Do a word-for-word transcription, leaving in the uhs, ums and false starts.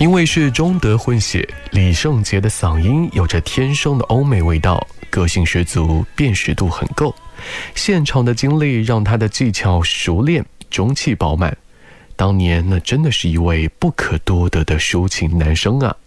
因为是中德混血，李圣杰的嗓音有着天生的欧美味道，个性十足，辨识度很够。现场的经历让他的技巧熟练，中气饱满。当年那真的是一位不可多得的抒情男声啊。